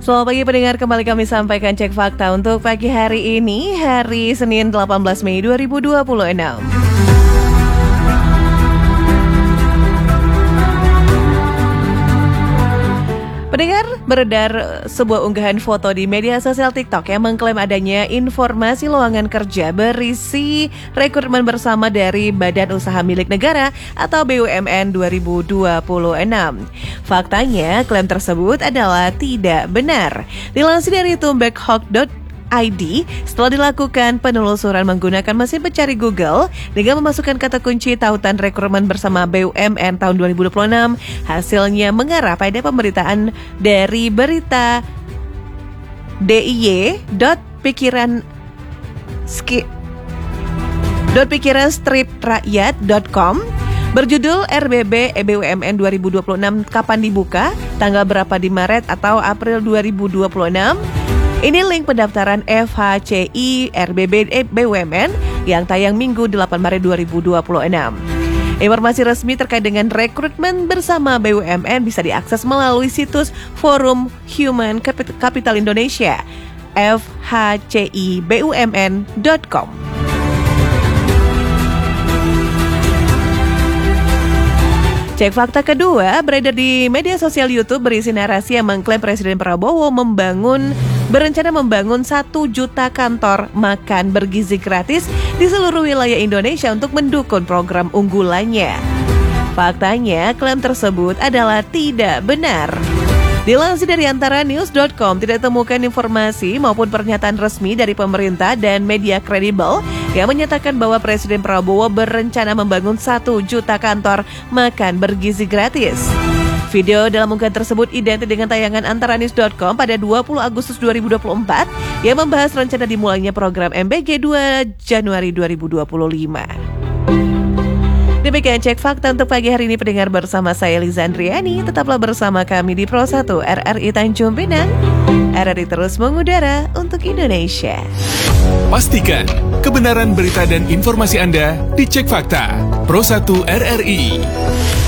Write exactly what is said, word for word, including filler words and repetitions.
Selamat pagi pendengar, kembali kami sampaikan cek fakta untuk pagi hari ini, hari Senin delapan belas Mei dua ribu dua puluh enam. Pendengar, beredar sebuah unggahan foto di media sosial TikTok yang mengklaim adanya informasi lowongan kerja berisi rekrutmen bersama dari Badan Usaha Milik Negara atau B U M N dua ribu dua puluh enam. Faktanya, klaim tersebut adalah tidak benar. Dilansir dari tumbekhoax dot I D, setelah dilakukan penelusuran menggunakan mesin pencari Google dengan memasukkan kata kunci tautan rekrutmen bersama B U M N tahun dua ribu dua puluh enam, hasilnya mengarah pada pemberitaan dari berita D I Y dot pikiran ski dot pikiran street rakyat dot com berjudul R B B B U M N dua ribu dua puluh enam kapan dibuka, tanggal berapa di Maret atau April dua ribu dua puluh enam. Ini link pendaftaran F H C I R B B B U M N yang tayang Minggu delapan Maret dua ribu dua puluh enam. Informasi resmi terkait dengan rekrutmen bersama B U M N bisa diakses melalui situs Forum Human Capital Indonesia f h c i b u m n dot com. Cek fakta kedua, beredar di media sosial YouTube berisi narasi yang mengklaim Presiden Prabowo membangun berencana membangun satu juta kantor makan bergizi gratis di seluruh wilayah Indonesia untuk mendukung program unggulannya. Faktanya, klaim tersebut adalah tidak benar. Dilansir dari antara news dot com, tidak ditemukan informasi maupun pernyataan resmi dari pemerintah dan media kredibel yang menyatakan bahwa Presiden Prabowo berencana membangun satu juta kantor makan bergizi gratis. Video dalam unggahan tersebut identik dengan tayangan antara news dot com pada dua puluh Agustus dua ribu dua puluh empat yang membahas rencana dimulainya program M B G dua Januari dua ribu dua puluh lima. Demikian cek fakta untuk pagi hari ini pendengar, bersama saya Liza Andriani. Tetaplah bersama kami di Pro satu R R I Tanjung Pinang. R R I terus mengudara untuk Indonesia. Pastikan kebenaran berita dan informasi Anda dicek fakta. Pro satu R R I.